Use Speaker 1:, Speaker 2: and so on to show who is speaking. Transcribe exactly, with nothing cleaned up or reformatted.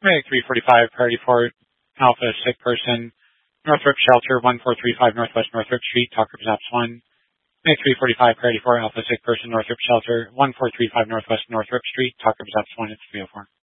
Speaker 1: Medic three forty-five, priority for Alpha, sick person, Northrop Shelter, one four three five Northwest Northrop Street, Talker Zaps one. Medic three forty-five, priority for Alpha, sick person, Northrop Shelter, one four three five Northwest Northrop Street, Talker Zaps one, it's three oh four.